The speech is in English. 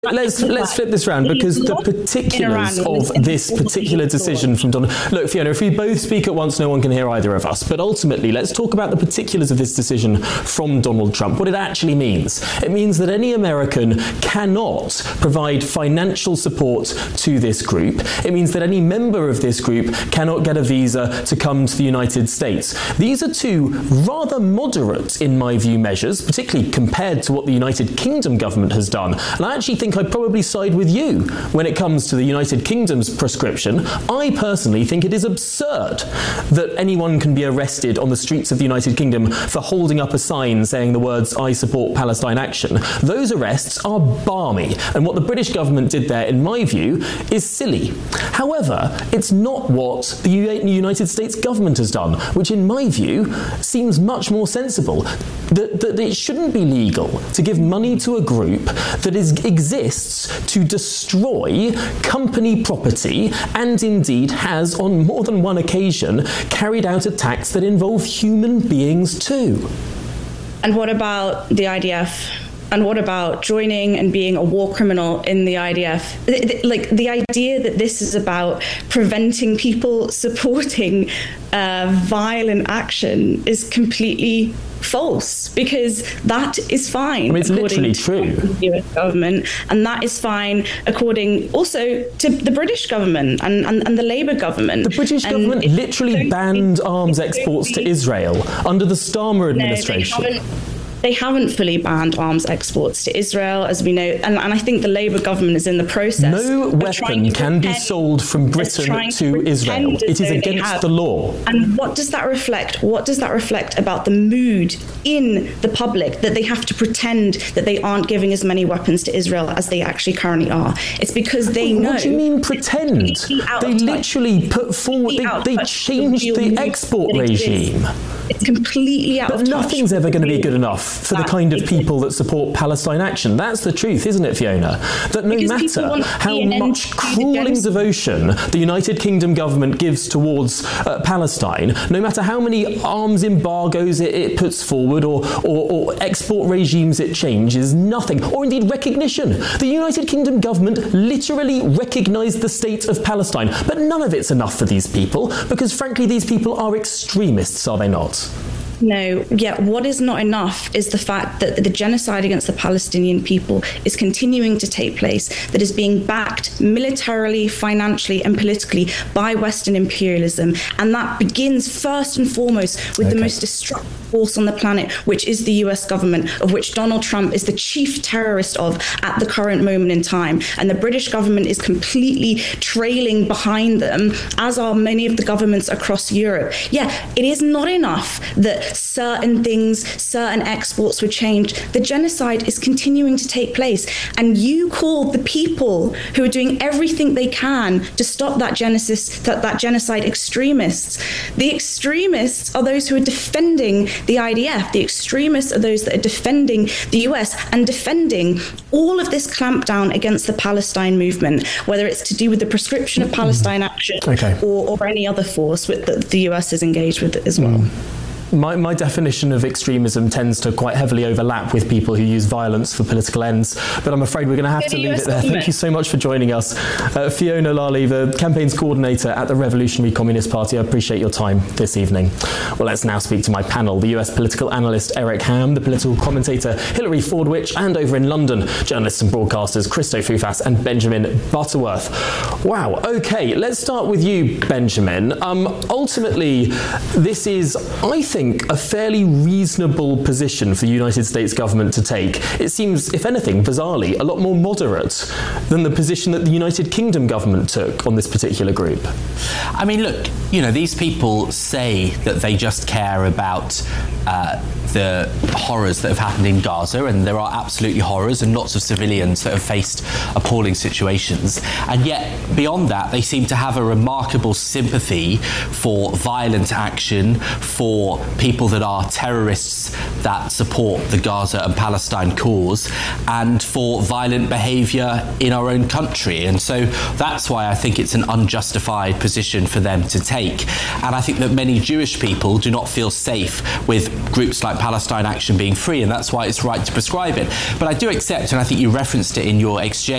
Let's flip this round, because the particulars of this particular decision from Donald... Look, Fiona, if we both speak at once, no one can hear either of us. But ultimately, let's talk about the particulars of this decision from Donald Trump, what it actually means. It means that any American cannot provide financial support to this group. It means that any member of this group cannot get a visa to come to the United States. These are two rather moderate, in my view, measures, particularly compared to what the United Kingdom government has done. And I actually think I'd probably side with you when it comes to the United Kingdom's prescription. I personally think it is absurd that anyone can be arrested on the streets of the United Kingdom for holding up a sign saying the words "I support Palestine action." Those arrests are balmy, and what the British government did there, in my view, is silly. However, it's not what the United States government has done, which in my view seems much more sensible. That it shouldn't be legal to give money to a group that exists to destroy company property and indeed has on more than one occasion carried out attacks that involve human beings too. And what about the IDF? And what about joining and being a war criminal in the IDF? Like, the idea that this is about preventing people supporting violent action is completely false, because that is fine. I mean, it's literally true. The US government, and that is fine according also to the British government and the Labour government. The British government literally banned arms exports to Israel under the Starmer administration. They haven't fully banned arms exports to Israel, as we know, and I think the Labour government is in the process. No weapon can be sold from Britain to Israel. It is against the law. And what does that reflect? What does that reflect about the mood in the public, that they have to pretend that they aren't giving as many weapons to Israel as they actually currently are? It's because they know. What do you mean pretend? They literally put forward, they changed the export regime. It's completely out of touch. But nothing's ever going to be good enough for the kind of people that support Palestine action. That's the truth, isn't it, Fiona? That no matter how much crawling devotion the United Kingdom government gives towards Palestine, no matter how many arms embargoes it puts forward or export regimes it changes, nothing, or indeed recognition. The United Kingdom government literally recognised the state of Palestine, but none of it's enough for these people, because frankly these people are extremists, are they not? No, what is not enough is the fact that the genocide against the Palestinian people is continuing to take place, that is being backed militarily, financially and politically by Western imperialism. And that begins first and foremost with the most destructive force on the planet, which is the US government, of which Donald Trump is the chief terrorist of at the current moment in time. And the British government is completely trailing behind them, as are many of the governments across Europe. It is not enough that certain things, certain exports were changed. The genocide is continuing to take place. And you call the people who are doing everything they can to stop that genocide extremists. The extremists are those who are defending the IDF. The extremists are those that are defending the US and defending all of this clampdown against the Palestine movement, whether it's to do with the prescription of Palestine action or any other force that the US is engaged with as well. My definition of extremism tends to quite heavily overlap with people who use violence for political ends, but I'm afraid we're going to have to leave it there. Thank you so much for joining us. Fiona Lally, the campaigns coordinator at the Revolutionary Communist Party, I appreciate your time this evening. Well, let's now speak to my panel, the US political analyst Eric Ham, the political commentator Hilary Fordwich, and over in London, journalists and broadcasters Christo Fufas and Benjamin Butterworth. Wow, okay, let's start with you, Benjamin. Ultimately, this is, I think, a fairly reasonable position for the United States government to take. It seems, if anything, bizarrely, a lot more moderate than the position that the United Kingdom government took on this particular group. I mean, look, these people say that they just care about the horrors that have happened in Gaza, and there are absolutely horrors and lots of civilians that have faced appalling situations. And yet, beyond that, they seem to have a remarkable sympathy for violent action, for people that are terrorists that support the Gaza and Palestine cause, and for violent behaviour in our own country. And so that's why I think it's an unjustified position for them to take. And I think that many Jewish people do not feel safe with groups like Palestine Action being free, and that's why it's right to prescribe it. But I do accept, and I think you referenced it in your exchange